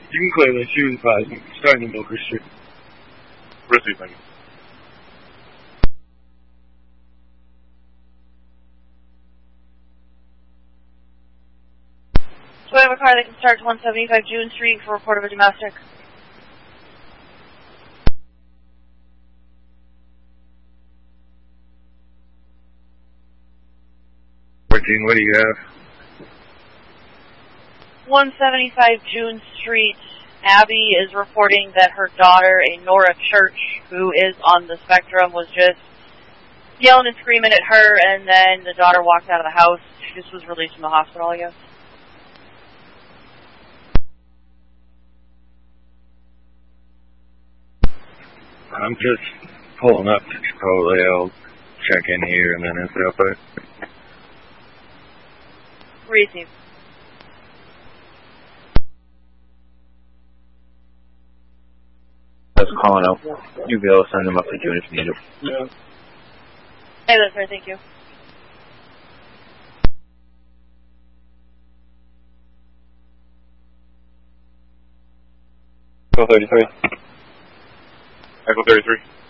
You can clear this. She was advising. Starting in Milker Street. Receive, thank you. So we have a car that can start to 175 June Street for report of a domestic. 14, what do you have? 175 June Street. Abby is reporting that her daughter, a Nora Church, who is on the spectrum, was just yelling and screaming at her, and then the daughter walked out of the house. She just was released from the hospital, I guess. I'm just pulling up to Chipotle. I'll check in here and then answer up it. Receive. That's calling out. You'll be able to send them up to June if needed. Yeah. Hey, that's right, thank you. Echo 33. Echo 33.